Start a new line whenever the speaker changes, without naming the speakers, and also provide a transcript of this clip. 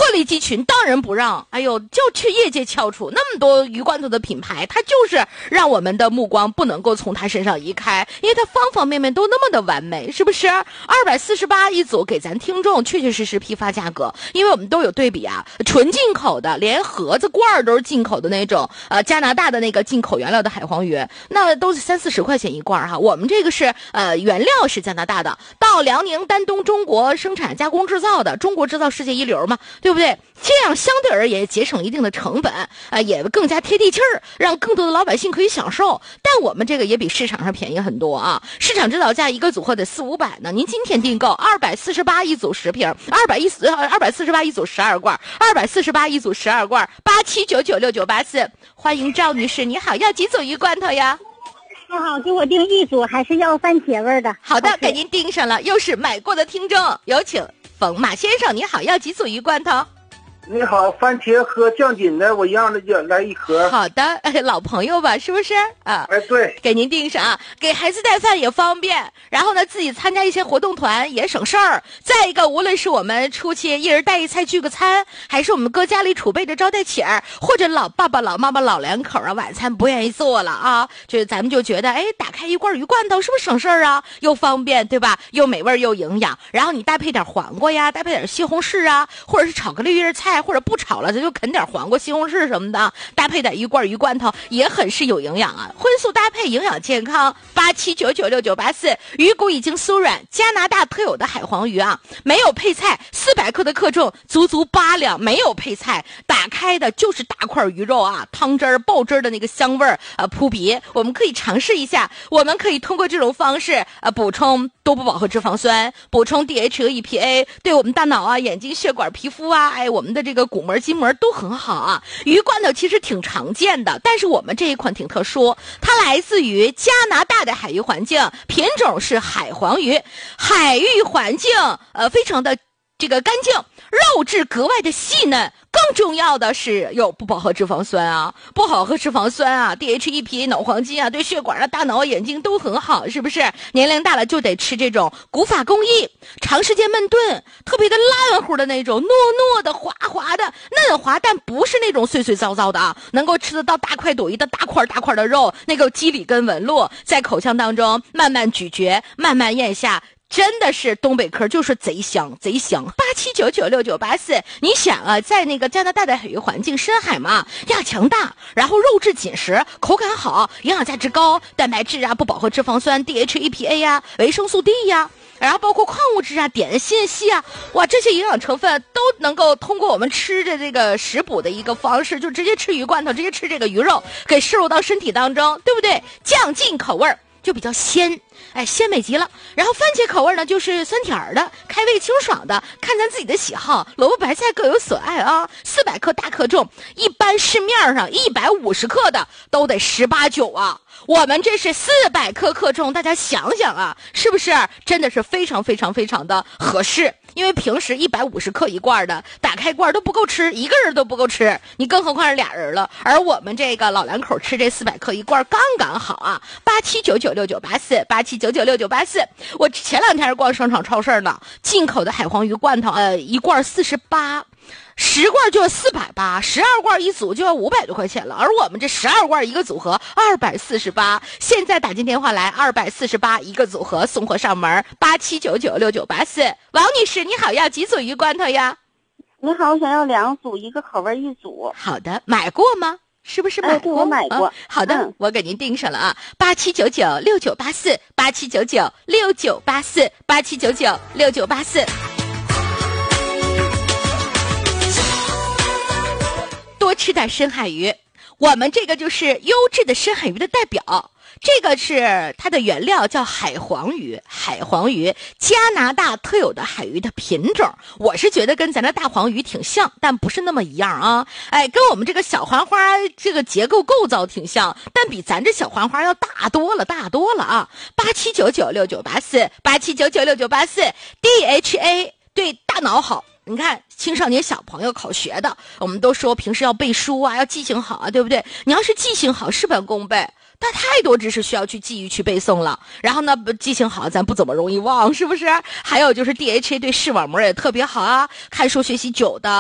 鹤立鸡群，当仁不让。哎呦，就去业界翘楚，那么多鱼罐头的品牌，它就是让我们的目光不能够从它身上移开，因为它方方面面都那么的完美，是不是？248一组给咱听众确确实实批发价格，因为我们都有对比啊，纯进口的，连盒子罐都是进口的那种，加拿大的那个进口原料的海黄鱼，那都是30-40块钱一罐哈。我们这个是原料是加拿大的，到辽宁丹东中国生产加工制造的，中国制造世界一流嘛，对不对？这样相对而言节省了一定的成本，也更加贴地气儿，让更多的老百姓可以享受。但我们这个也比市场上便宜很多啊，市场指导价一个组合得400-500呢。您今天订购248一组10瓶，248一组12罐，248一组12罐，87996984。欢迎赵女士，你好，要几组鱼罐头呀？
你好，给我订一组，还是要番茄味的。
好的，给您订上了，又是买过的听众，有请马先生，你好，要几组鱼罐头？
你好，番茄和酱筋的我一样的来一盒。
好的，老朋友吧，是不是啊？
对，
给您订上啊，给孩子带饭也方便，然后呢自己参加一些活动团也省事儿。再一个，无论是我们出去一人带一菜聚个餐，还是我们搁家里储备着招待请儿，或者老爸爸老妈妈老两口啊晚餐不愿意做了啊，咱们就觉得打开一罐鱼罐头是不是省事儿啊？又方便对吧？又美味又营养，然后你搭配点黄瓜呀，搭配点西红柿啊，或者是炒个绿叶菜，或者不炒了咱就啃点黄瓜西红柿什么的，搭配点一罐鱼罐头也很是有营养啊，荤素搭配营养健康。87996984，鱼骨已经酥软，加拿大特有的海黄鱼啊，没有配菜，400克的克重，足足8两，没有配菜，打开的就是大块鱼肉啊，汤汁儿爆汁儿的那个香味儿扑鼻。我们可以尝试一下，我们可以通过这种方式补充多不饱和脂肪酸，补充 DHA 和 EPA， 对我们大脑啊、眼睛、血管、皮肤啊，我们的这个骨膜、筋膜都很好啊。鱼罐头其实挺常见的，但是我们这一款挺特殊，它来自于加拿大的海域环境，品种是海黄鱼，海域环境非常的这个干净，肉质格外的细嫩，更重要的是有不饱和脂肪酸啊，不饱和脂肪酸啊 ，DHA、EPA、脑黄金啊，对血管啊、大脑、眼睛都很好，是不是？年龄大了就得吃这种古法工艺，长时间焖炖，特别的烂乎的那种，糯糯的、滑滑的、嫩滑，但不是那种碎碎糟糟的啊，能够吃得到大块朵颐的大块大块的肉，那个肌理跟纹路，在口腔当中慢慢咀嚼，慢慢咽下。真的是东北嗑，就是贼香贼香。87996984，你想啊，在那个加拿大的海域环境，深海嘛，亚强大，然后肉质紧实，口感好，营养价值高，蛋白质啊，不饱和脂肪酸 DHA、EPA 呀，维生素 D 呀，然后包括矿物质啊、碘、锌、硒啊，哇，这些营养成分都能够通过我们吃的这个食补的一个方式，就直接吃鱼罐头，直接吃这个鱼肉，给摄入到身体当中，对不对？降进口味儿。就比较鲜，鲜美极了。然后番茄口味呢，就是酸甜的，开胃清爽的，看咱自己的喜好。萝卜白菜各有所爱啊。400克大克重，一般市面上150克的都得18-19啊。我们这是400克克重，大家想想啊，是不是真的是非常非常非常的合适？因为平时150克一罐的，打开罐都不够吃，一个人都不够吃，你更何况是俩人了。而我们这个老两口吃这400克一罐刚刚好啊。87996984 87996984，我前2天逛商场超市呢，进口的海黄鱼罐头，一罐48。10罐就要480，12罐一组就要500多块钱了，而我们这12罐一个组合248，现在打进电话来248一个组合送货上门，87996984。王女士你好，要几组鱼罐头呀？
你好，我想要2组，一个口味一组。
好的，买过吗？是不是买过？
对，我买过。
好的，我给您订上了啊，87996984 87996984 87996984。多吃点深海鱼，我们这个就是优质的深海鱼的代表。这个是它的原料叫海黄鱼，海黄鱼加拿大特有的海鱼的品种，我是觉得跟咱的大黄鱼挺像，但不是那么一样啊。跟我们这个小黄花这个结构构造挺像，但比咱这小黄花要大多了啊。87996984 87996984 DHA 对大脑好。你看青少年小朋友考学的，我们都说平时要背书啊，要记性好啊，对不对？你要是记性好，事半功倍。但太多知识需要去记忆去背诵了，然后呢记性好咱不怎么容易忘，是不是？还有就是 DHA 对视网膜也特别好啊，看书学习久的